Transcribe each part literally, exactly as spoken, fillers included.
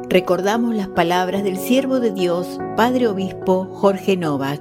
Recordamos las palabras del siervo de Dios, Padre Obispo Jorge Novak.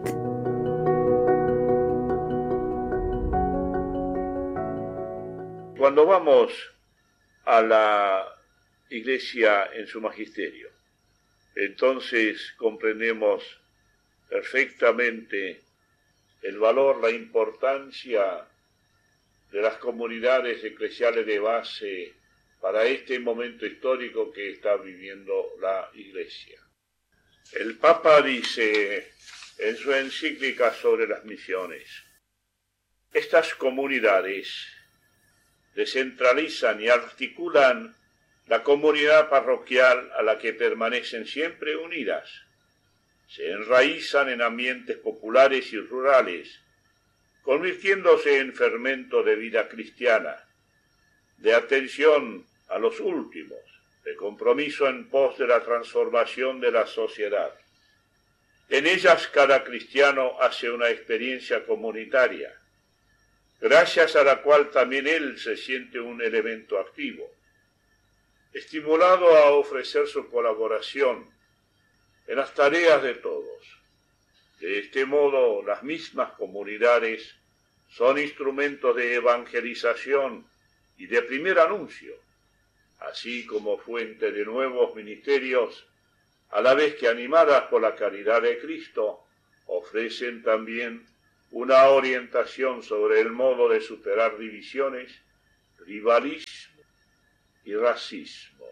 Cuando vamos a la Iglesia en su magisterio, entonces comprendemos perfectamente el valor, la importancia de las comunidades eclesiales de base para este momento histórico que está viviendo la Iglesia. El Papa dice en su encíclica sobre las misiones: estas comunidades descentralizan y articulan la comunidad parroquial a la que permanecen siempre unidas. Se enraizan en ambientes populares y rurales, convirtiéndose en fermento de vida cristiana, de atención a los últimos, de compromiso en pos de la transformación de la sociedad. En ellas cada cristiano hace una experiencia comunitaria, gracias a la cual también él se siente un elemento activo, estimulado a ofrecer su colaboración en las tareas de todos. De este modo, las mismas comunidades son instrumentos de evangelización y de primer anuncio, así como fuente de nuevos ministerios, a la vez que, animadas por la caridad de Cristo, ofrecen también una orientación sobre el modo de superar divisiones, rivalismo y racismos.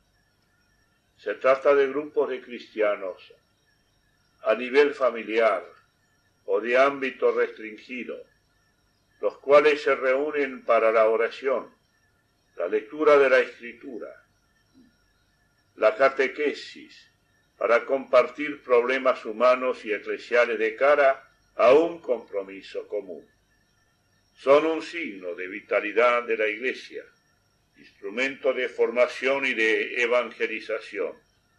Se trata de grupos de cristianos a nivel familiar o de ámbito restringido, los cuales se reúnen para la oración, la lectura de la Escritura, la catequesis, para compartir problemas humanos y eclesiales de cara a un compromiso común. Son un signo de vitalidad de la Iglesia, instrumento de formación y de evangelización,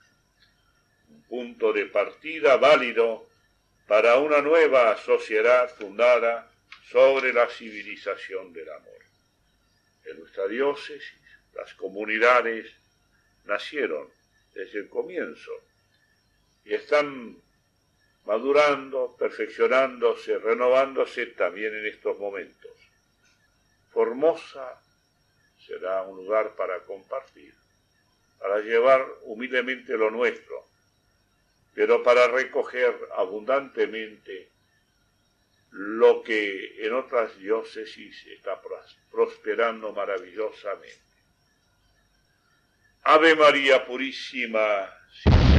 un punto de partida válido para una nueva sociedad fundada sobre la civilización del amor. En nuestra diócesis, las comunidades nacieron desde el comienzo y están madurando, perfeccionándose, renovándose también en estos momentos. Formosa será un lugar para compartir, para llevar humildemente lo nuestro, pero para recoger abundantemente lo que en otras diócesis está prosperando maravillosamente. Ave María Purísima,